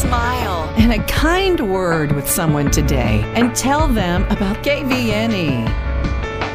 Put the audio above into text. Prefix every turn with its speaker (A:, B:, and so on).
A: smile,
B: and a kind word with someone today and tell them about KVNE.